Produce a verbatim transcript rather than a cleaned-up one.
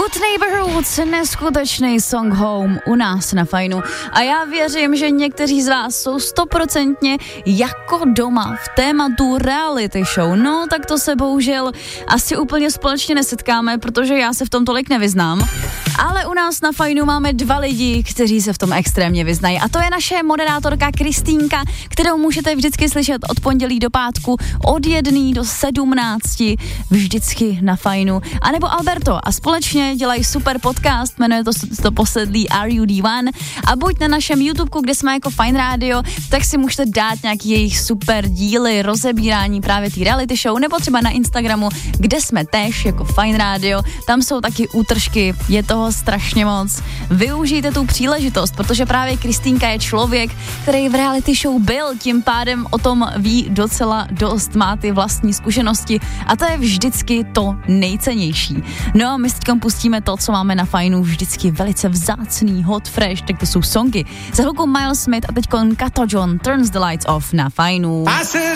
Good Neighborhoods, neskutečný song Home u nás na Fajnu. A já věřím, že někteří z vás jsou stoprocentně jako doma v tématu reality show. No, tak to se bohužel asi úplně společně nesetkáme, protože já se v tom tolik nevyznám. Ale u nás na Fajnu máme dva lidi, kteří se v tom extrémně vyznají. A to je naše moderátorka Kristýnka, kterou můžete vždycky slyšet od pondělí do pátku od jedné do sedmnácti, vždycky na Fajnu. A nebo Alberto. A společně dělají super podcast, jmenuje to, to posedlí R U D one. A buď na našem YouTubeku, kde jsme jako Fajn Radio, tak si můžete dát nějaký jejich super díly, rozebírání právě té reality show, nebo třeba na Instagramu, kde jsme též jako Fajn Radio. Tam jsou taky útržky, je toho strašně moc. Využijte tu příležitost, protože právě Kristýnka je člověk, který v reality show byl, tím pádem o tom ví docela dost, má ty vlastní zkušenosti a to je vždycky to nejcennější. No a my s teďkom pustíme to, co máme na Fajnu, vždycky velice vzácný, hot, fresh, tak to jsou songy. Za chvilku Miles Smith a teďkon Kato John, Turns the Lights Off na Fajnu.